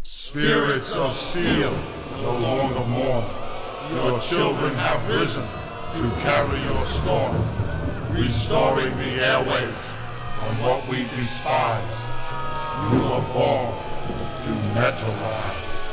Spirits of steel no longer mourn. Your children have risen to carry your storm, restoring the airwaves from what we despise. You are born to metalize.